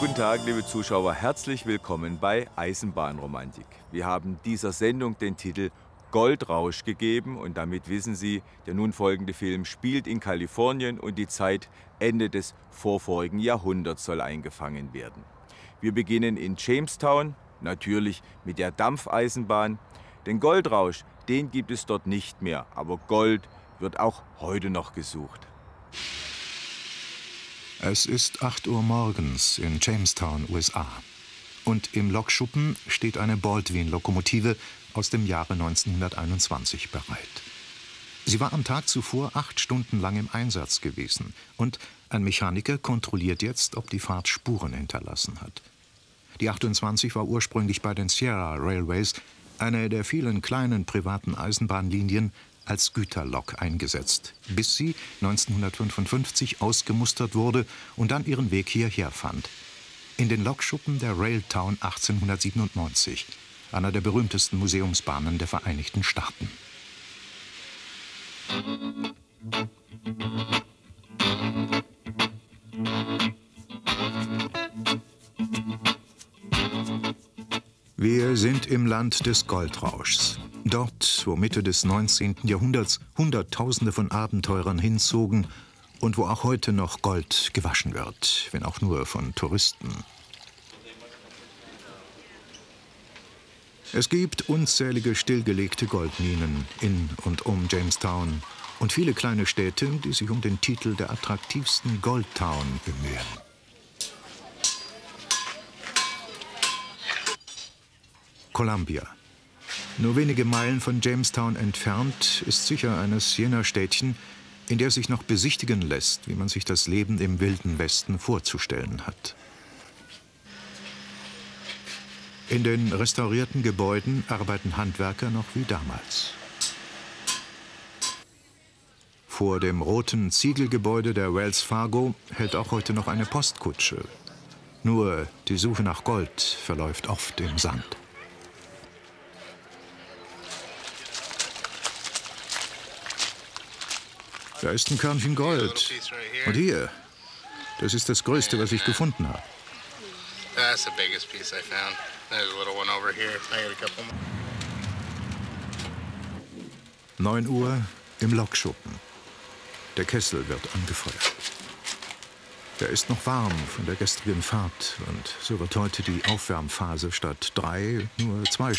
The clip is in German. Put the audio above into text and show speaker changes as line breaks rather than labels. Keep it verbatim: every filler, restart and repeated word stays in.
Guten Tag, liebe Zuschauer, herzlich willkommen bei Eisenbahnromantik. Wir haben dieser Sendung den Titel Goldrausch gegeben und damit wissen Sie, der nun folgende Film spielt in Kalifornien und die Zeit Ende des vorvorigen Jahrhunderts soll eingefangen werden. Wir beginnen in Jamestown, natürlich mit der Dampfeisenbahn. Den Goldrausch, den gibt es dort nicht mehr, aber Gold wird auch heute noch gesucht.
Es ist acht Uhr morgens in Jamestown, U S A. Und im Lokschuppen steht eine Baldwin-Lokomotive aus dem Jahre neunzehnhunderteinundzwanzig bereit. Sie war am Tag zuvor acht Stunden lang im Einsatz gewesen. Und ein Mechaniker kontrolliert jetzt, ob die Fahrt Spuren hinterlassen hat. Die achtundzwanzig war ursprünglich bei den Sierra Railways, eine der vielen kleinen privaten Eisenbahnlinien, als Güterlok eingesetzt, bis sie neunzehnhundertfünfundfünfzig ausgemustert wurde und dann ihren Weg hierher fand. In den Lokschuppen der Railtown achtzehnhundertsiebenundneunzig, einer der berühmtesten Museumsbahnen der Vereinigten Staaten. Wir sind im Land des Goldrauschs. Dort, wo Mitte des neunzehnten Jahrhunderts Hunderttausende von Abenteurern hinzogen und wo auch heute noch Gold gewaschen wird, wenn auch nur von Touristen. Es gibt unzählige stillgelegte Goldminen in und um Jamestown und viele kleine Städte, die sich um den Titel der attraktivsten Goldtown bemühen. Columbia. Nur wenige Meilen von Jamestown entfernt ist sicher eines jener Städtchen, in der sich noch besichtigen lässt, wie man sich das Leben im Wilden Westen vorzustellen hat. In den restaurierten Gebäuden arbeiten Handwerker noch wie damals. Vor dem roten Ziegelgebäude der Wells Fargo hält auch heute noch eine Postkutsche. Nur die Suche nach Gold verläuft oft im Sand. Da ist ein Körnchen Gold. Und hier, das ist das Größte, was ich gefunden habe. Neun Uhr im Lokschuppen. Der Kessel wird angefeuert. Der ist noch warm von der gestrigen Fahrt und so wird heute die Aufwärmphase statt drei nur zwei